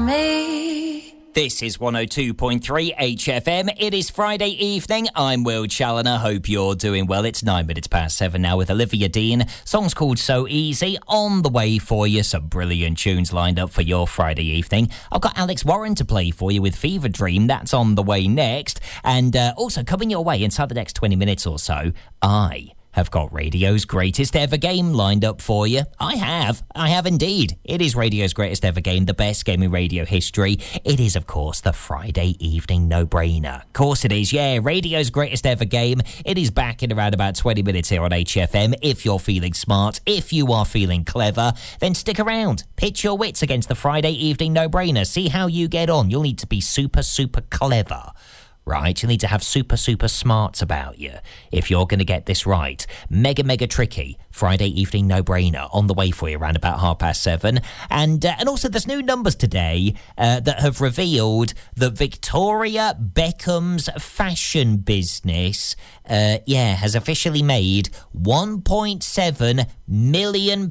me. This is 102.3 HFM. It is Friday evening. I'm Will Challoner. Hope you're doing well. It's 7:09 now with Olivia Dean. Song's called So Easy. On the way for you. Some brilliant tunes lined up for your Friday evening. I've got Alex Warren to play for you with Fever Dream. That's on the way next. And also coming your way inside the next 20 minutes or so, I have got radio's greatest ever game lined up for you. I have indeed. It is radio's greatest ever game, the best game in radio history. It is, of course, the Friday evening no-brainer. Of course it is, yeah, radio's greatest ever game. It is back in around about 20 minutes here on HFM. If you're feeling smart, if you are feeling clever, then stick around. Pitch your wits against the Friday evening no-brainer. See how you get on. You'll need to be super, super clever. Right, you need to have super, super smarts about you if you're going to get this right. Mega, mega tricky Friday evening no-brainer on the way for you around about 7:30. And also there's new numbers today that have revealed that Victoria Beckham's fashion business, has officially made £1.7 million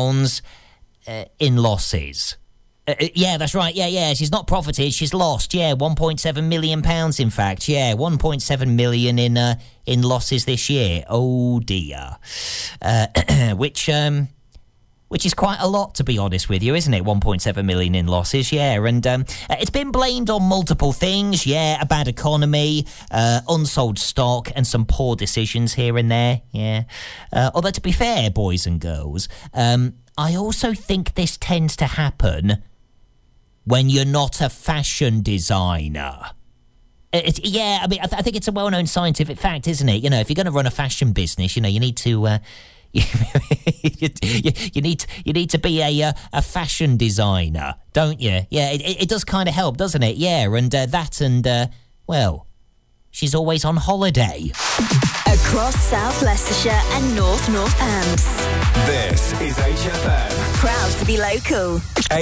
in losses. Yeah, that's right. Yeah. She's not profited. She's lost. Yeah, £1.7 million, in fact. Yeah, 1.7 million in losses this year. Oh, dear. Which is quite a lot, to be honest with you, isn't it? 1.7 million in losses, yeah. And it's been blamed on multiple things. Yeah, a bad economy, unsold stock, and some poor decisions here and there. Yeah. Although, to be fair, boys and girls, I also think this tends to happen when you're not a fashion designer. I think it's a well-known scientific fact, isn't it? You know, if you're going to run a fashion business, you know, you need to you need to be a fashion designer, don't you? Yeah, it does kind of help, doesn't it? Yeah, and well, she's always on holiday. Across South Leicestershire and North Northants. This is HFM. Proud to be local.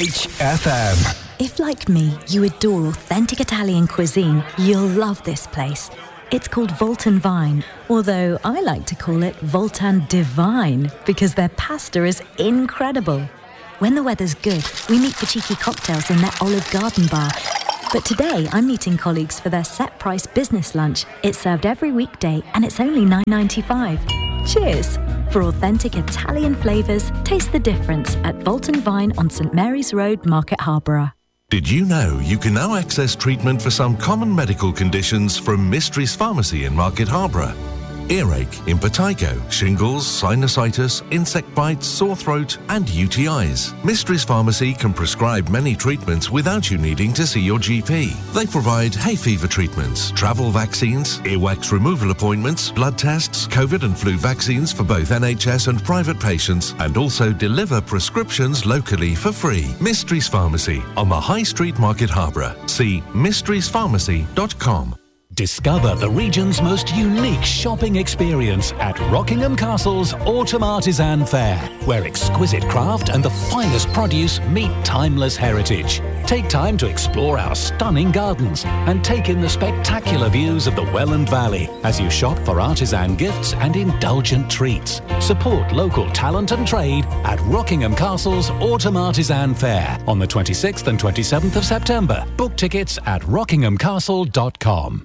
HFM. If, like me, you adore authentic Italian cuisine, you'll love this place. It's called Voltan Vine, although I like to call it Voltan Divine because their pasta is incredible. When the weather's good, we meet for cheeky cocktails in their Olive Garden bar. But today, I'm meeting colleagues for their set-price business lunch. It's served every weekday, and it's only $9.95. Cheers! For authentic Italian flavours, taste the difference at Voltan Vine on St Mary's Road, Market Harborough. Did you know you can now access treatment for some common medical conditions from Mysteries Pharmacy in Market Harborough? Earache, impetigo, shingles, sinusitis, insect bites, sore throat and UTIs. Mysteries Pharmacy can prescribe many treatments without you needing to see your GP. They provide hay fever treatments, travel vaccines, earwax removal appointments, blood tests, COVID and flu vaccines for both NHS and private patients, and also deliver prescriptions locally for free. Mysteries Pharmacy on the High Street, Market Harborough. See mysteriespharmacy.com. Discover the region's most unique shopping experience at Rockingham Castle's Autumn Artisan Fair, where exquisite craft and the finest produce meet timeless heritage. Take time to explore our stunning gardens and take in the spectacular views of the Welland Valley as you shop for artisan gifts and indulgent treats. Support local talent and trade at Rockingham Castle's Autumn Artisan Fair on the 26th and 27th of September. Book tickets at rockinghamcastle.com.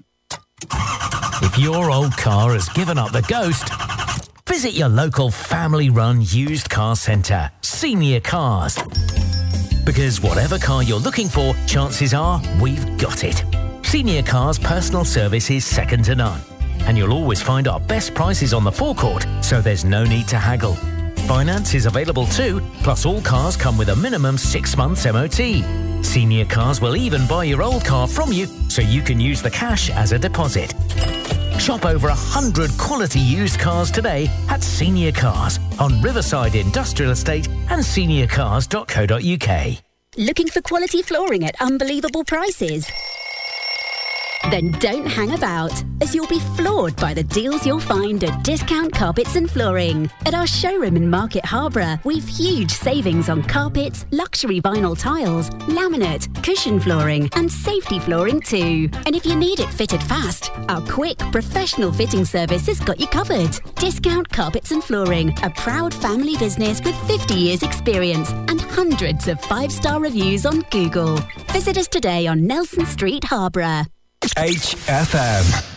If your old car has given up the ghost, visit your local family-run used car centre, Senior Cars. Because whatever car you're looking for, chances are we've got it. Senior Cars' personal service is second to none. And you'll always find our best prices on the forecourt, so there's no need to haggle. Finance is available too, plus all cars come with a minimum 6 months MOT. Senior Cars will even buy your old car from you, so you can use the cash as a deposit. Shop over 100 quality used cars today at Senior Cars on Riverside Industrial Estate and seniorcars.co.uk. Looking for quality flooring at unbelievable prices? Then don't hang about, as you'll be floored by the deals you'll find at Discount Carpets and Flooring. At our showroom in Market Harborough, we've huge savings on carpets, luxury vinyl tiles, laminate, cushion flooring and safety flooring too. And if you need it fitted fast, our quick, professional fitting service has got you covered. Discount Carpets and Flooring, a proud family business with 50 years experience and hundreds of 5-star reviews on Google. Visit us today on Nelson Street, Harborough. HFM.